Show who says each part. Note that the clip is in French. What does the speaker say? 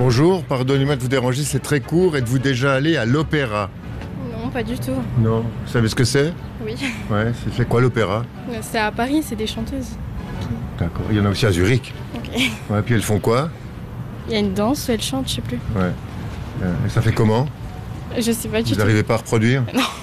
Speaker 1: Bonjour, pardonnez-moi de vous déranger, c'est très court. Êtes-vous déjà allé à l'opéra?
Speaker 2: Non, pas du tout.
Speaker 1: Non. Vous savez ce que c'est?
Speaker 2: Oui.
Speaker 1: Ouais, c'est quoi l'opéra?
Speaker 2: C'est à Paris, c'est des chanteuses.
Speaker 1: D'accord. Il y en a aussi à Zurich.
Speaker 2: Ok.
Speaker 1: Ouais, puis elles font quoi?
Speaker 2: Il y a une danse où elles chantent, je sais plus.
Speaker 1: Ouais. Et ça fait comment?
Speaker 2: Je sais pas du
Speaker 1: Vous
Speaker 2: tout.
Speaker 1: n'arrivez pas à reproduire?
Speaker 2: Non.